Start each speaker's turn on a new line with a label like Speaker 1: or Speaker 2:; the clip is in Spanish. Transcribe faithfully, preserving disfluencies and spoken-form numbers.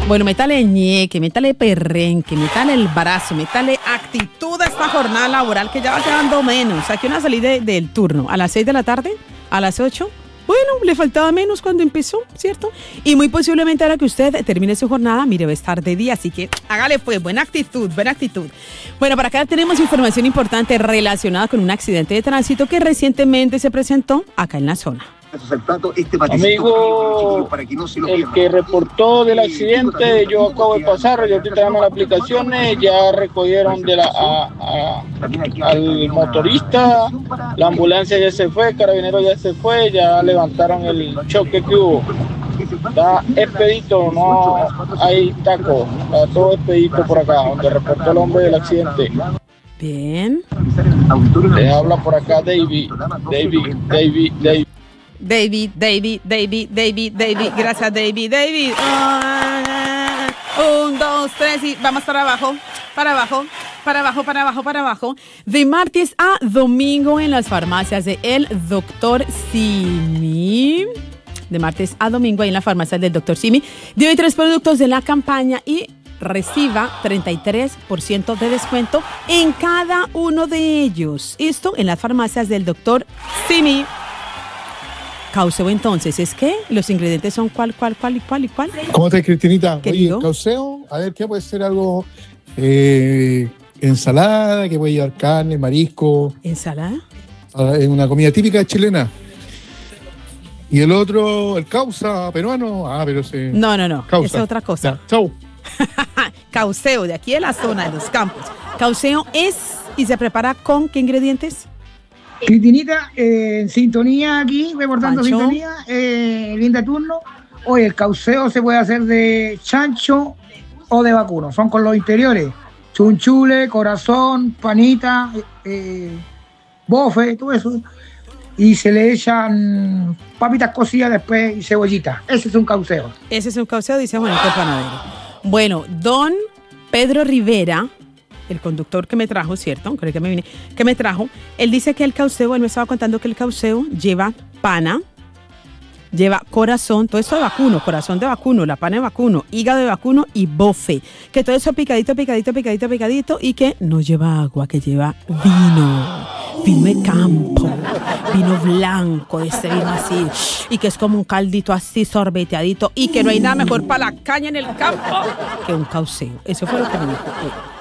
Speaker 1: Bueno, métale ñeque, métale perrenque, métale el brazo, métale actitud a esta jornada laboral que ya va quedando menos. Aquí una salida de, del turno a las seis de la tarde, a las ocho. Bueno, le faltaba menos cuando empezó, ¿cierto? Y muy posiblemente ahora que usted termine su jornada, mire, va a estar de día, así que hágale pues, buena actitud, buena actitud. Bueno, para acá tenemos información importante relacionada con un accidente de tránsito que recientemente se presentó acá en la zona.
Speaker 2: Amigo, el que reportó del accidente, yo acabo de pasar, ya te traemos las aplicaciones, ya recogieron de la, a, a, al motorista, la ambulancia ya se fue, carabinero ya se fue, ya levantaron el choque que hubo. Está expedito, no hay taco, está todo expedito por acá, donde reportó el hombre del accidente.
Speaker 1: Bien.
Speaker 2: Les habla por acá David, David, David, David.
Speaker 1: David, David, David, David, David, gracias David, David. Uh, un, dos, tres y vamos para abajo, para abajo, para abajo, para abajo, para abajo. De martes a domingo en las farmacias de el doctor Simi. De martes a domingo ahí en la farmacia del doctor Simi. Lleve tres productos de la campaña y reciba treinta y tres por ciento de descuento en cada uno de ellos. Esto en las farmacias del doctor Simi. Cauceo, entonces, ¿es qué? ¿Los ingredientes son cuál, cuál, cuál y cuál y cuál?
Speaker 3: ¿Cómo estás, Cristinita?
Speaker 1: Querido.
Speaker 3: Oye, cauceo, a ver, ¿qué puede ser algo? Eh, ensalada, que puede llevar carne, marisco.
Speaker 1: ¿Ensalada?
Speaker 3: En una comida típica chilena. Y el otro, el causa peruano. Ah, pero se...
Speaker 1: No, no, no,
Speaker 3: causa.
Speaker 1: esa es otra cosa.
Speaker 3: Ya, chau.
Speaker 1: Cauceo, de aquí de la zona de los campos. Cauceo es y se prepara con ¿qué ingredientes?
Speaker 4: Cristinita, eh, en sintonía aquí, reportando
Speaker 1: Pancho.
Speaker 4: sintonía, eh, linda turno. Oye, el cauceo se puede hacer de chancho o de vacuno, son con los interiores. Chunchule, corazón, panita, eh, bofe, todo eso. Y se le echan papitas cocidas después y cebollita. Ese es un cauceo.
Speaker 1: Ese es un cauceo, dice Juanito Panadero. Bueno, don Pedro Rivera, el conductor que me trajo, ¿cierto? Creo que me vine, que me trajo, él dice que el cauceo, él me estaba contando que el cauceo lleva pana, lleva corazón, todo eso de vacuno, corazón de vacuno, la pana de vacuno, hígado de vacuno y bofe. Que todo eso picadito, picadito, picadito, picadito y que no lleva agua, que lleva vino. Vino de campo, vino blanco, de ese vino así, y que es como un caldito así sorbeteadito y que no hay nada mejor para la caña en el campo que un cauceo. Eso fue lo que me dijo él.